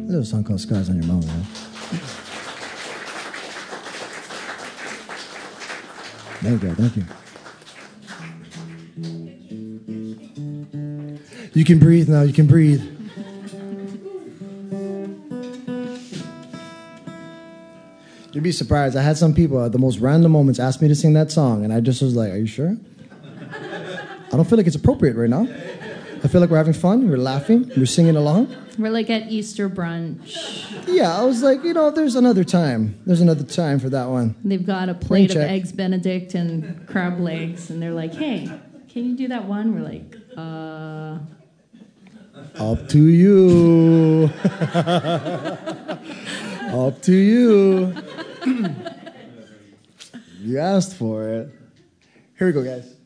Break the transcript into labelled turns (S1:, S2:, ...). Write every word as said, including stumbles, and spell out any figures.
S1: There's a song called Scars on Your Mouth, man. Thank you, thank you. You can breathe now, you can breathe. You'd be surprised. I had some people at the most random moments ask me to sing that song, and I just was like, are you sure? I don't feel like it's appropriate right now. I feel like we're having fun, we're laughing, we're singing along.
S2: We're like at Easter brunch.
S1: Yeah, I was like, you know, there's another time. There's another time for that one.
S2: They've got a plate of
S1: check.
S2: eggs Benedict and crab legs, and they're like, hey, can you do that one? We're like, uh...
S1: Up to you. Up to you. You asked for it. Here we go, guys.